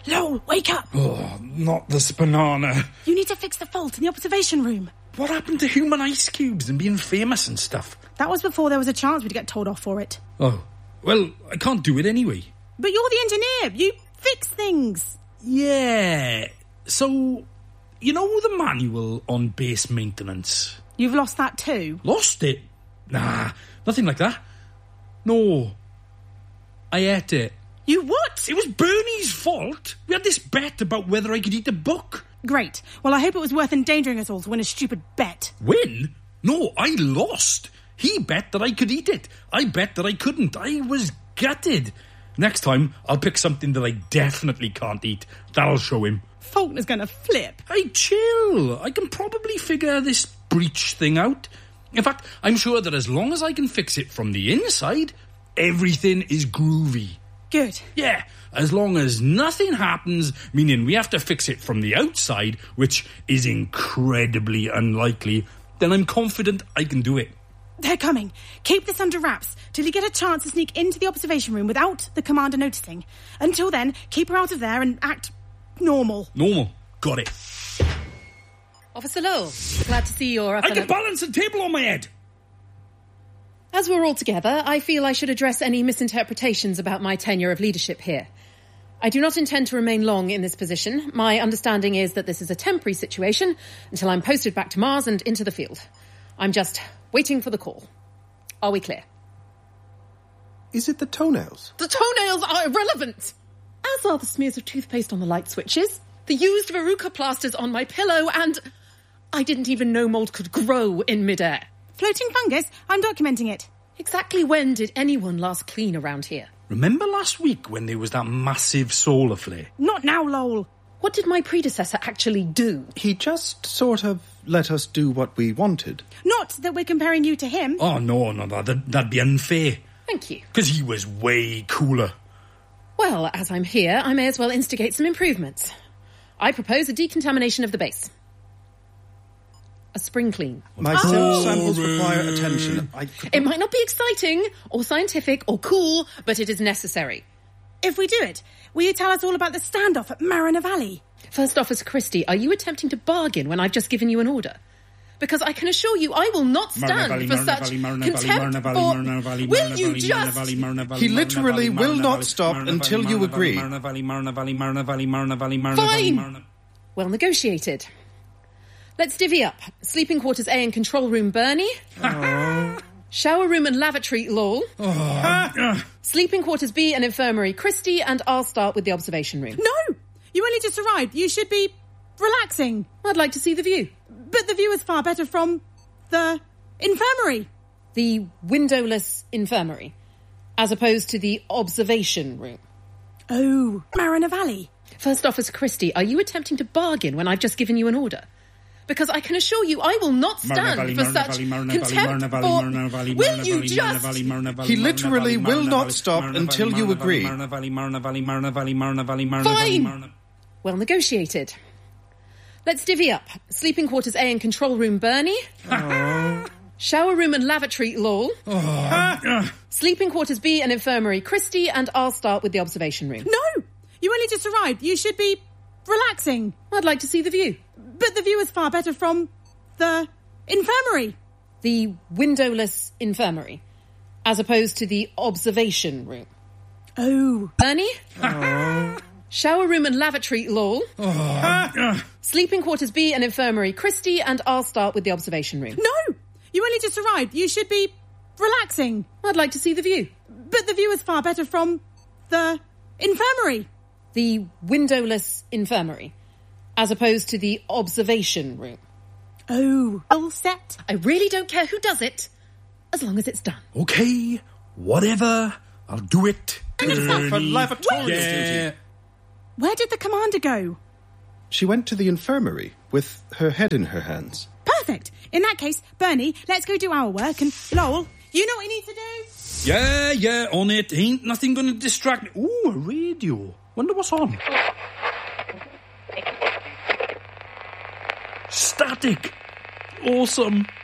Lowell, wake up! Oh, not this banana. You need to fix the fault in the observation room. What happened to human ice cubes and being famous and stuff? That was before there was a chance we'd get told off for it. Oh, well, I can't do it anyway. But you're the engineer. You fix things. Yeah. So, you know the manual on base maintenance? You've lost that too? Lost it? Nah, nothing like that. No. I ate it. You what? It was Bernie's fault. We had this bet about whether I could eat a book. Great. Well, I hope it was worth endangering us all to win a stupid bet. Win? No, I lost. He bet that I could eat it. I bet that I couldn't. I was gutted. Next time, I'll pick something that I definitely can't eat. That'll show him. Faulkner's going to flip. Hey, chill. I can probably figure this breach thing out. In fact, I'm sure that as long as I can fix it from the inside, everything is groovy. Good. Yeah, as long as nothing happens, meaning we have to fix it from the outside, which is incredibly unlikely, then I'm confident I can do it. They're coming. Keep this under wraps till you get a chance to sneak into the observation room without the commander noticing. Until then, keep her out of there and act normal. Normal. Got it. Officer Lowell, glad to see you're up. I can balance a table on my head. As we're all together, I feel I should address any misinterpretations about my tenure of leadership here. I do not intend to remain long in this position. My understanding is that this is a temporary situation until I'm posted back to Mars and into the field. I'm just waiting for the call. Are we clear? Is it the toenails? The toenails are irrelevant, as are the smears of toothpaste on the light switches, the used Veruca plasters on my pillow, and I didn't even know mould could grow in midair. Floating fungus? I'm documenting it. Exactly when did anyone last clean around here? Remember last week when there was that massive solar flare? Not now, Lowell. What did my predecessor actually do? He just sort of let us do what we wanted. Not that we're comparing you to him. Oh, no, that'd be unfair. Thank you. Because he was way cooler. Well, as I'm here, I may as well instigate some improvements. I propose a decontamination of the base. A spring clean. My cell samples require attention. It might not be exciting, or scientific, or cool, but it is necessary. If we do it, will you tell us all about the standoff at Mariner Valley? First Officer Christie, are you attempting to bargain when I've just given you an order? Because I can assure you I will not stand for such contempt for... Will you just... He literally will not stop until you agree. Fine. Well negotiated. Let's divvy up. Sleeping quarters A and control room Bernie. Shower room and lavatory Lowell. Sleeping quarters B and infirmary Christie, and I'll start with the observation room. No! You only just arrived. You should be relaxing. I'd like to see the view. But the view is far better from the infirmary. The windowless infirmary, as opposed to the observation room. Oh, Mariner Valley. First Officer Christie, are you attempting to bargain when I've just given you an order? Because I can assure you I will not stand for such contempt for... Will you just... He literally will not stop until you agree. Fine. Well negotiated. Let's divvy up. Sleeping quarters A and control room Bernie. Shower room and lavatory Lowell. Sleeping quarters B and infirmary Christie, and I'll start with the observation room. No! You only just arrived. You should be relaxing. I'd like to see the view. But the view is far better from the infirmary. The windowless infirmary, as opposed to the observation room. Oh. Bernie? Shower room and lavatory Lowell. Sleeping quarters B and infirmary Christie, and I'll start with the observation room. No! You only just arrived. You should be relaxing. I'd like to see the view. But the view is far better from the infirmary. The windowless infirmary, as opposed to the observation room. Oh. All set? I really don't care who does it, as long as it's done. Okay, whatever. I'll do it. For lavatory duty. Where did the commander go? She went to the infirmary with her head in her hands. Perfect. In that case, Bernie, let's go do our work, and Lowell, you know what you need to do? Yeah, on it. Ain't nothing gonna distract me. Ooh, a radio. Wonder what's on. Static. Awesome.